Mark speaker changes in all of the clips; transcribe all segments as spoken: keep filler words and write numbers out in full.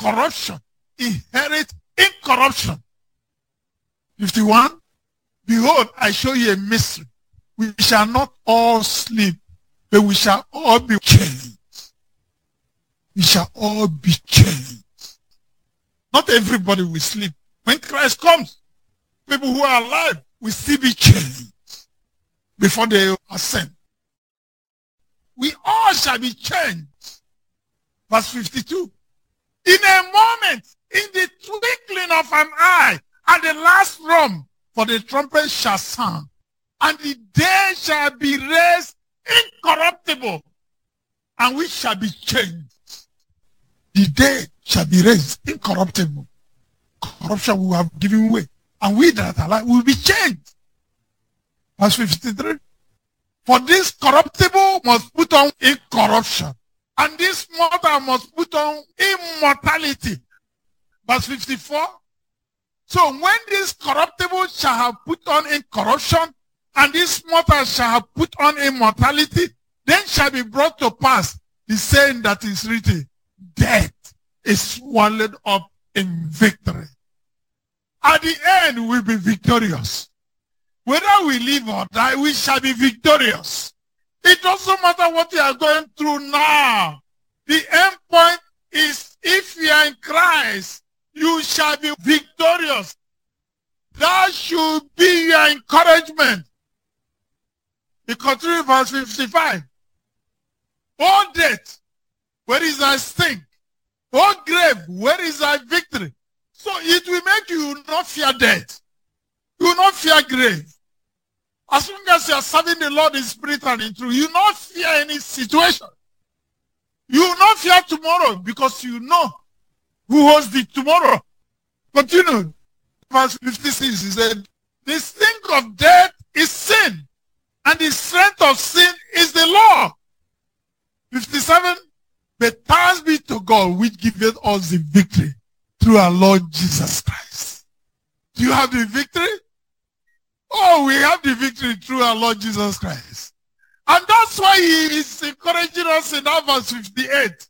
Speaker 1: corruption inherit incorruption. fifty-one, behold, I show you a mystery. We shall not all sleep, but we shall all be changed. We shall all be changed. Not everybody will sleep. When Christ comes, people who are alive will still be changed before they ascend. We all shall be changed. Verse fifty-two. In a moment, in the twinkling of an eye, at the last trump, for the trumpet shall sound, and the dead shall be raised incorruptible, and we shall be changed. The dead shall be raised incorruptible. Corruption will have given way, and we that are alive will be changed. Verse fifty-three. For this corruptible must put on incorruption, and this mortal must put on immortality. Verse fifty-four. So when this corruptible shall have put on incorruption, and this mortal shall have put on immortality, then shall be brought to pass the saying that is written, death is swallowed up in victory. At the end, we'll be victorious. Whether we live or die, we shall be victorious. It doesn't matter what you are going through now. The end point is, if you are in Christ, you shall be victorious. That should be your encouragement. He continues verse fifty-five. O death, where is thy sting? O grave, where is thy victory? So it will make you not fear death. You will not fear grave. As long as you are serving the Lord in spirit and in truth, you will not fear any situation. You will not fear tomorrow, because you know who holds the tomorrow. Continue. Verse fifty-six, he said, the sting of death is sin, and the strength of sin is the law. fifty-seven, but thanks be to God, which giveth us the victory through our Lord Jesus Christ. Do you have the victory? Oh, we have the victory through our Lord Jesus Christ. And that's why he is encouraging us in that verse fifty-eight.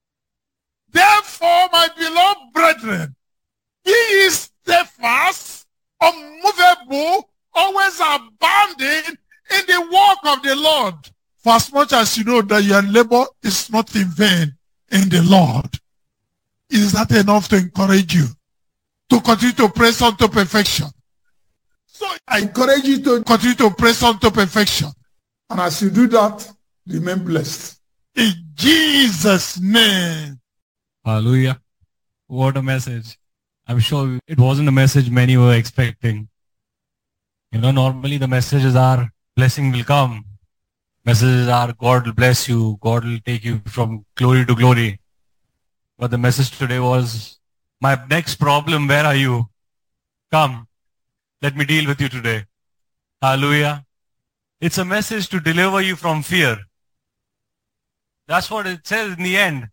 Speaker 1: Therefore, my beloved brethren, be ye steadfast, unmovable, always abounding in the work of the Lord. For as much as you know that your labor is not in vain in the Lord. Is that enough to encourage you to continue to press on to perfection? So I encourage you to continue to press on to perfection. And as you do that, remain blessed. In Jesus' name.
Speaker 2: Hallelujah. What a message. I'm sure it wasn't a message many were expecting. You know, normally the messages are, blessing will come. Messages are, God will bless you. God will take you from glory to glory. But the message today was, my next problem, where are you? Come. Let me deal with you today. Hallelujah. It's a message to deliver you from fear. That's what it says in the end.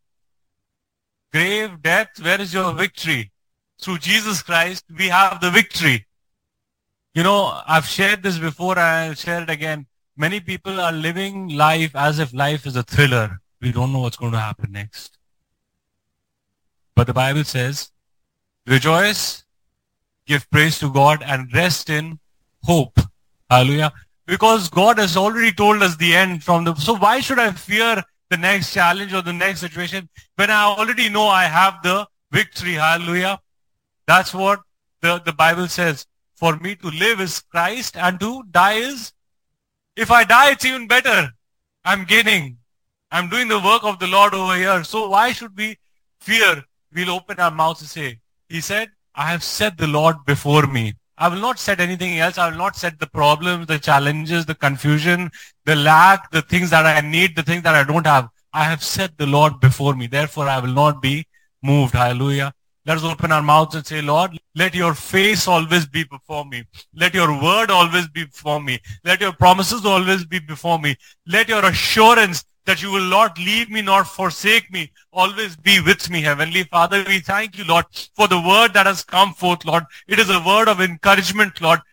Speaker 2: Grave, death, where is your victory? Through Jesus Christ, we have the victory. You know, I've shared this before and I'll share it again. Many people are living life as if life is a thriller. We don't know what's going to happen next. But the Bible says, rejoice, give praise to God, and rest in hope. Hallelujah. Because God has already told us the end from the... So why should I fear the next challenge or the next situation when I already know I have the victory? Hallelujah. That's what the, the Bible says. For me to live is Christ, and to die is... If I die, it's even better. I'm gaining. I'm doing the work of the Lord over here. So why should we fear? We'll open our mouths and say, he said, I have set the Lord before me. I will not set anything else. I will not set the problems, the challenges, the confusion, the lack, the things that I need, the things that I don't have. I have set the Lord before me. Therefore, I will not be moved. Hallelujah. Let us open our mouths and say, Lord, let your face always be before me. Let your word always be before me. Let your promises always be before me. Let your assurance that you will not leave me nor forsake me always be with me. Heavenly Father, we thank you, Lord, for the word that has come forth, Lord. It is a word of encouragement, Lord.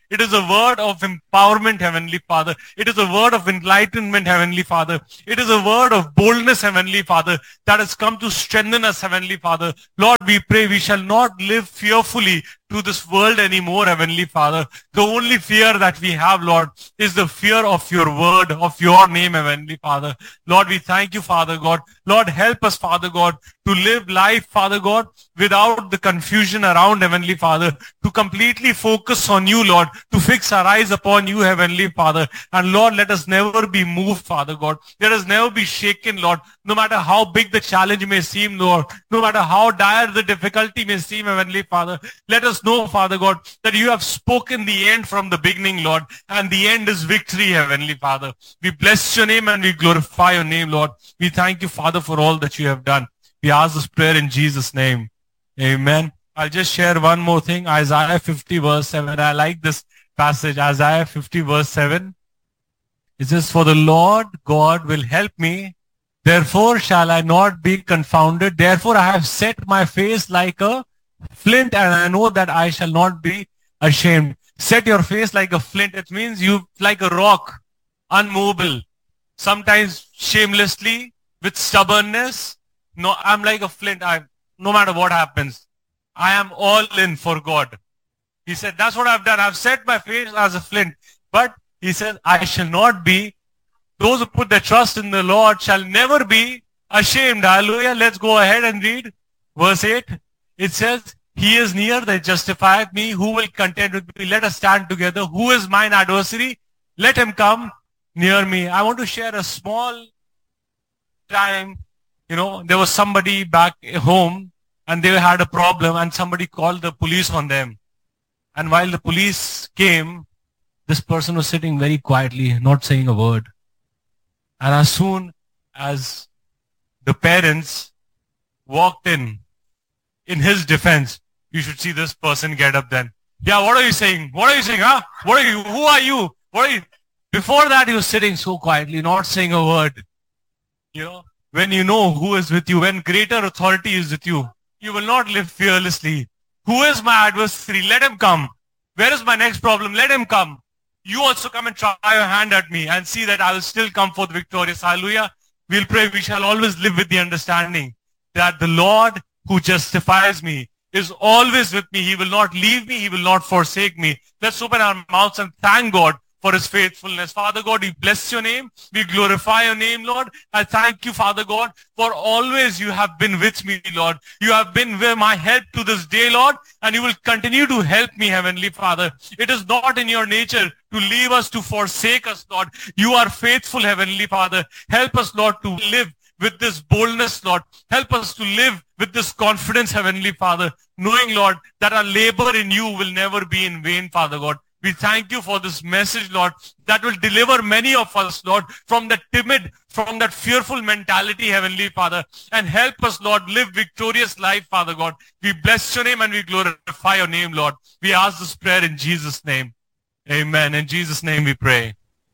Speaker 2: It is a word of empowerment, Heavenly Father. It is a word of enlightenment, Heavenly Father. It is a word of boldness, Heavenly Father, that has come to strengthen us, Heavenly Father. Lord, we pray we shall not live fearfully to this world anymore, Heavenly Father. The only fear that we have, Lord, is the fear of your word, of your name, Heavenly Father. Lord, we thank you, Father God. Lord, help us, Father God, to live life, Father God, without the confusion around, Heavenly Father, to completely focus on you, Lord, to fix our eyes upon you, Heavenly Father. And Lord, let us never be moved, Father God. Let us never be shaken, Lord, no matter how big the challenge may seem, Lord, no matter how dire the difficulty may seem, Heavenly Father. Let us know, Father God, that you have spoken the end from the beginning, Lord, and the end is victory, Heavenly Father. We bless your name and we glorify your name, Lord. We thank you, Father, for all that you have done. We ask this prayer in Jesus' name. Amen. I'll just share one more thing. Isaiah fifty verse seven. I like this passage. Isaiah fifty verse seven. It says, for the Lord God will help me. Therefore shall I not be confounded. Therefore I have set my face like a flint, and I know that I shall not be ashamed. Set your face like a flint. It means you like a rock, unmovable. Sometimes shamelessly, with stubbornness. No, I'm like a flint. I, no matter what happens, I am all in for God. He said, that's what I've done. I've set my face as a flint. But he said, I shall not be. Those who put their trust in the Lord shall never be ashamed. Hallelujah. Let's go ahead and read verse eight. It says, he is near that justifieth me. Who will contend with me? Let us stand together. Who is mine adversary? Let him come near me. I want to share a small time. You know, there was somebody back home and they had a problem and somebody called the police on them. And while the police came, this person was sitting very quietly, not saying a word. And as soon as the parents walked in, in his defense, you should see this person get up then. Yeah, what are you saying? What are you saying? Huh? What are you? Who are you? What are you? Before that, he was sitting so quietly, not saying a word. You know, when you know who is with you, when greater authority is with you, you will not live fearlessly. Who is my adversary? Let him come. Where is my next problem? Let him come. You also come and try your hand at me and see that I will still come forth victorious. Hallelujah. We'll pray we shall always live with the understanding that the Lord who justifies me is always with me. He will not leave me. He will not forsake me. Let's open our mouths and thank God for his faithfulness. Father God, we bless your name. We glorify your name, Lord. I thank you, Father God, for always you have been with me, Lord. You have been with my help to this day, Lord, and you will continue to help me, Heavenly Father. It is not in your nature to leave us, to forsake us, Lord. You are faithful, Heavenly Father. Help us, Lord, to live with this boldness, Lord. Help us to live with this confidence, Heavenly Father, knowing, Lord, that our labor in you will never be in vain, Father God. We thank you for this message, Lord, that will deliver many of us, Lord, from that timid, from that fearful mentality, Heavenly Father, and help us, Lord, live victorious life, Father God. We bless your name and we glorify your name, Lord. We ask this prayer in Jesus' name. Amen. In Jesus' name we pray.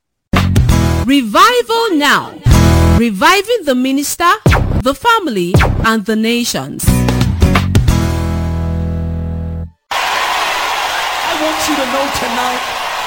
Speaker 3: Revival now. Reviving the minister, the family, and the nations.
Speaker 4: I want you to know tonight